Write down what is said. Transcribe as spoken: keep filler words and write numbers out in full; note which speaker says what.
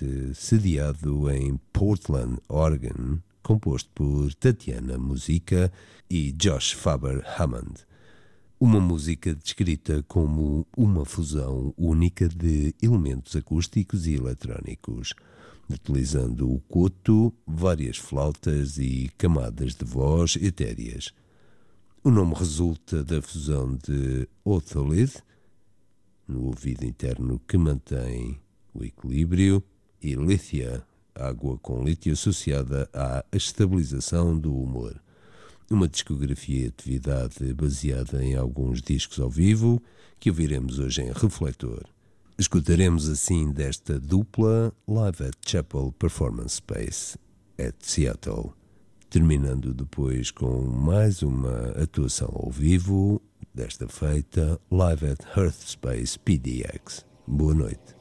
Speaker 1: inicialmente sediado em Portland, Oregon, composto por Tatiana Musica e Josh Faber Hammond. Uma música descrita como uma fusão única de elementos acústicos e eletrónicos, utilizando o coto, várias flautas e camadas de voz etéreas. O nome resulta da fusão de otolith, no ouvido interno que mantém o equilíbrio, e lithia, água com lítio associada à estabilização do humor. Uma discografia e atividade baseada em alguns discos ao vivo que ouviremos hoje em Refletor. Escutaremos assim desta dupla Live at Chapel Performance Space at Seattle, terminando depois com mais uma atuação ao vivo, desta feita Live at Earth Space P D X. Boa noite.